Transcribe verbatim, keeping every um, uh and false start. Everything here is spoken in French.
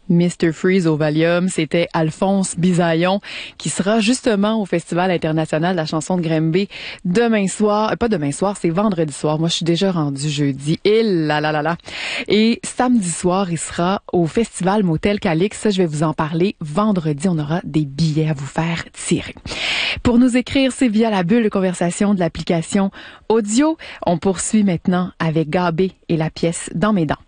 mister Freeze au Valium, c'était Alphonse Bisaillon qui sera justement au Festival international de la chanson de Granby demain soir. Euh, pas demain soir, c'est vendredi soir. Moi, je suis déjà rendue jeudi. Et là là là là. Et samedi soir, il sera au Festival Motel Calix. Ça, je vais vous en parler. Vendredi, on aura des billets à vous faire tirer. Pour nous écrire, c'est via la bulle de conversation de l'application audio. On poursuit maintenant avec Gabé et la pièce Dans mes dents.